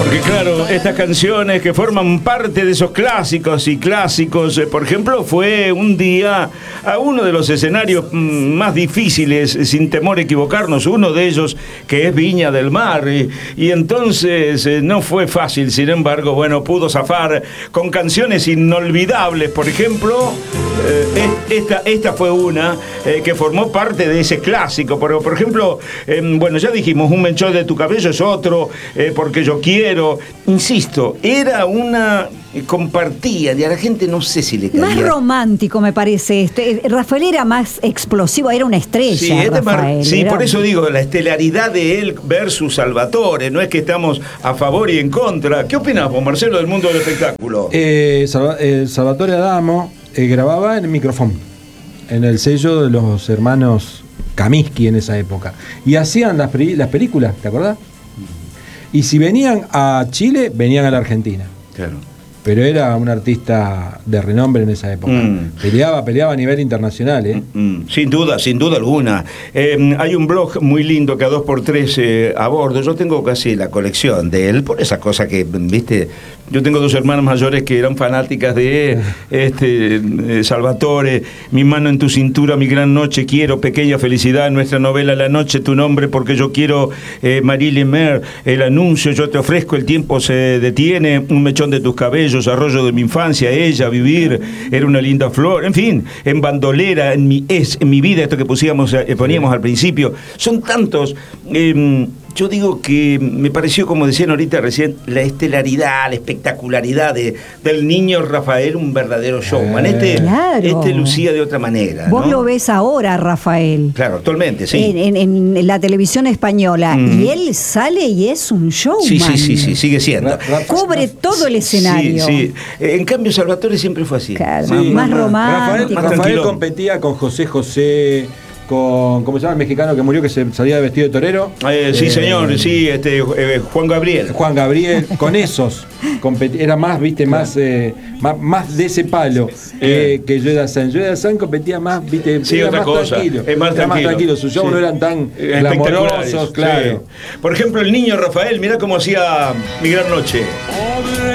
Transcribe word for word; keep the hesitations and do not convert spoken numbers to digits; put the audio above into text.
Porque claro, estas canciones que forman parte de esos clásicos y clásicos, eh, por ejemplo, fue un día a uno de los escenarios mm, más difíciles, sin temor a equivocarnos, uno de ellos que es Viña del Mar, y, y entonces eh, no fue fácil, sin embargo, bueno, pudo zafar con canciones inolvidables, por ejemplo, eh, esta, esta fue una eh, que formó parte de ese clásico, por, por ejemplo, eh, bueno, ya dijimos, Un mechón de tu cabello es otro, eh, Porque yo quiero, insisto, era una compartía, y a la gente no sé si le caía. Más romántico me parece este. Rafael era más explosivo, era una estrella. Sí, este Rafael, mar, sí era... por eso digo, la estelaridad de él versus Salvatore, no es que estamos a favor y en contra. ¿Qué opinas vos, Marcelo, del mundo del espectáculo? Eh, Salva, eh, Salvatore Adamo eh, grababa en el micrófono, en el sello de los hermanos Kaminsky en esa época. Y hacían las, las películas, ¿te acordás? Y si venían a Chile, venían a la Argentina. Claro. Pero era un artista de renombre en esa época. Mm. Peleaba, peleaba a nivel internacional, ¿eh? Mm, sin duda, sin duda alguna. Eh, hay un blog muy lindo que a dos por tres eh, abordo. Yo tengo casi la colección de él, por esa cosa que, viste, yo tengo dos hermanas mayores que eran fanáticas de este eh, Salvatore, Mi mano en tu cintura, Mi gran noche, Quiero, Pequeña felicidad, nuestra novela La noche, Tu nombre, Porque yo quiero, eh, Marilyn Mer, El anuncio, Yo te ofrezco, El tiempo se detiene, Un mechón de tus cabellos, Arroyo de mi infancia, Ella, Vivir, Era una linda flor, en fin, En bandolera, En mi, es, en mi vida, esto que pusimos, eh, poníamos al principio, son tantos. eh, Yo digo que me pareció, como decían ahorita recién, la estelaridad, la espectacularidad de, del niño Rafael, un verdadero showman. Este, claro. este lucía de otra manera. Vos ¿no? lo ves ahora, Rafael. Claro, actualmente, sí. En, en, en la televisión española. Mm. Y él sale y es un showman. Sí, sí, sí, sí, sigue siendo. Ra Ra Cubre todo el escenario. Sí, sí. En cambio, Salvatore siempre fue así. Claro, sí, más, más romántico. Rafael, más Rafael competía con José José, con, ¿cómo se llama el mexicano que murió, que se salía de vestido de torero? Eh, sí, eh, señor, sí, este, eh, Juan Gabriel. Juan Gabriel, con esos. Era más, viste, más, eh, más, más de ese palo eh, que Joe Dassin. Joe Dassin competía más, viste, sí, era otra más cosa. tranquilo. Es más era tranquilo. más tranquilo. Sus shows sí. no eran tan glamorosos, claro. Sí. Por ejemplo, el niño Rafael, mirá cómo hacía Mi gran noche.